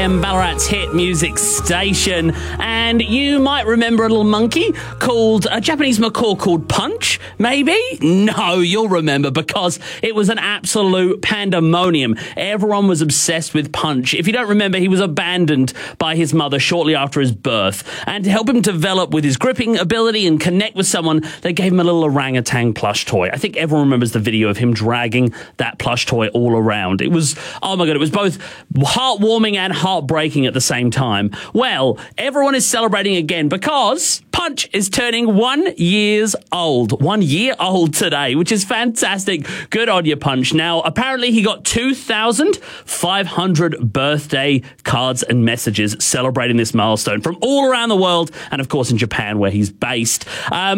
FM, Ballarat's hit music station. And you might remember a little monkey called, a Japanese macaw called Punch, maybe? No, you'll remember because it was an absolute pandemonium. Everyone was obsessed with Punch. If you don't remember, he was abandoned by his mother shortly after his birth. And to help him develop with his gripping ability and connect with someone, they gave him a little orangutan plush toy. I think everyone remembers the video of him dragging that plush toy all around. It was, oh my God, it was both heartwarming and heartbreaking at the same time. Well, everyone is celebrating again because Punch is turning 1 year old. 1 year old today, which is fantastic. Good on you, Punch. Now, apparently he got 2,500 birthday cards and messages celebrating this milestone from all around the world and, of course, in Japan, where he's based.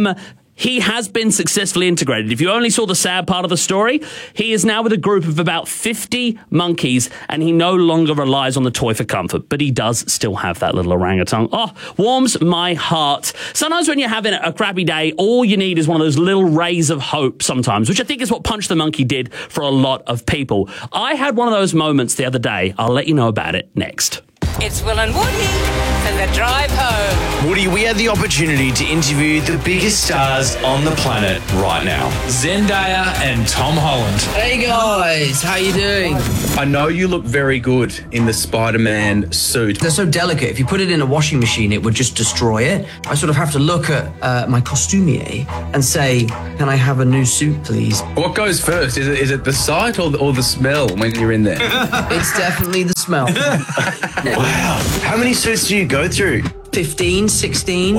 He has been successfully integrated. If you only saw the sad part of the story, he is now with a group of about 50 monkeys, and he no longer relies on the toy for comfort, but he does still have that little orangutan. Oh, warms my heart. Sometimes when you're having a crappy day, all you need is one of those little rays of hope sometimes, which I think is what Punch the Monkey did for a lot of people. I had one of those moments the other day. I'll let you know about it next. It's Will and Woody for the drive home. Woody, we had the opportunity to interview the biggest stars on the planet right now. Zendaya and Tom Holland. Hey guys, how you doing? I know you look very good in the Spider-Man suit. They're so delicate. If you put it in a washing machine, it would just destroy it. I sort of have to look at my costumier and say, can I have a new suit, please? What goes first? Is it the sight or the smell when you're in there? It's definitely the smell. Wow. How many suits do you go through? 15, 16.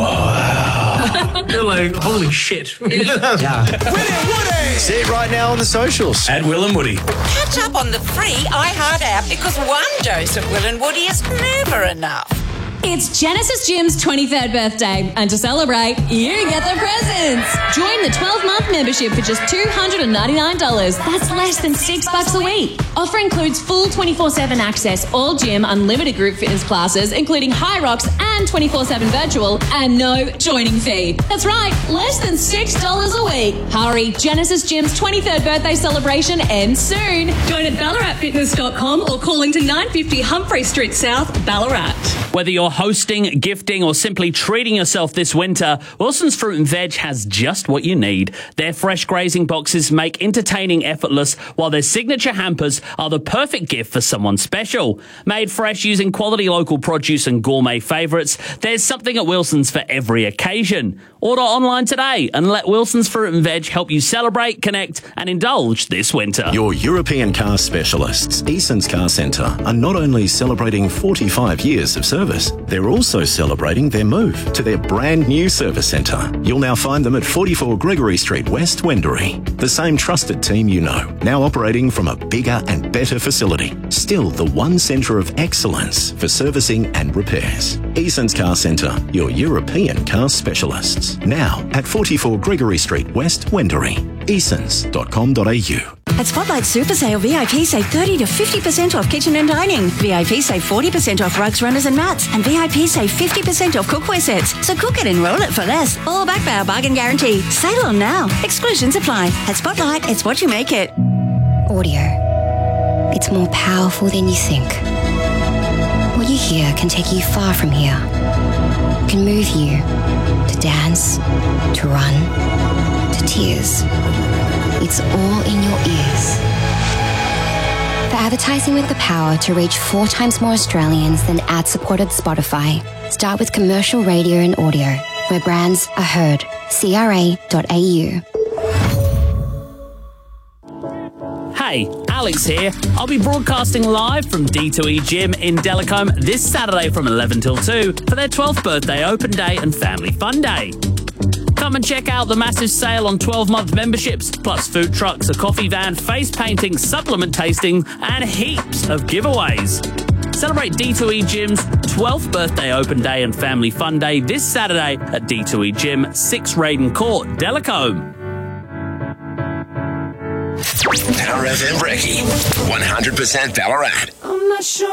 Wow. You're like, holy shit. Yeah. See it right now on the socials. At Will and Woody. Catch up on the free iHeart app because one dose of Will and Woody is never enough. It's Genesis Gym's 23rd birthday, and to celebrate, you get the presents. Join the 12-month membership for just $299. That's less than $6 a week. Offer includes full 24/7 access, all gym, unlimited group fitness classes, including High Rocks and 24/7 virtual, and no joining fee. That's right, less than $6 a week. Hurry, Genesis Gym's 23rd birthday celebration ends soon. Join at BallaratFitness.com or calling to 950 Humphrey Street South, Ballarat. Whether you're hosting, gifting, or simply treating yourself this winter, Wilson's Fruit and Veg has just what you need. Their fresh grazing boxes make entertaining effortless, while their signature hampers are the perfect gift for someone special. Made fresh using quality local produce and gourmet favourites, there's something at Wilson's for every occasion. Order online today and let Wilson's Fruit and Veg help you celebrate, connect, and indulge this winter. Your European car specialists, Eason's Car Centre, are not only celebrating 45 years of service, they're also celebrating their move to their brand new service centre. You'll now find them at 44 Gregory Street West, Wendouree. The same trusted team you know, now operating from a bigger and better facility. Still the one centre of excellence for servicing and repairs. Eason's Car Centre, your European car specialists. Now at 44 Gregory Street West, Wendouree. Easons.com.au. At Spotlight Super Sale, VIP save 30 to 50% off kitchen and dining. VIP save 40% off rugs, runners and mats. And VIP save 50% off cookware sets. So cook it and roll it for less. All backed by our bargain guarantee. Sale on now. Exclusions apply. At Spotlight, it's what you make it. Audio. It's more powerful than you think. What you hear can take you far from here. It can move you to dance, to run, to tears. It's all in your ears. For advertising with the power to reach 4 times more Australians than ad-supported Spotify, start with commercial radio and audio, where brands are heard. CRA.au. Hey, Alex here. I'll be broadcasting live from D2E Gym in Delacombe this Saturday from 11 till 2 for their 12th birthday open day and family fun day. Come and check out the massive sale on 12-month memberships, plus food trucks, a coffee van, face painting, supplement tasting, and heaps of giveaways. Celebrate D2E Gym's 12th birthday open day and family fun day this Saturday at D2E Gym, 6 Raiden Court, Delacombe. Power FM Brekkie, 100% Ballarat. I'm not sure.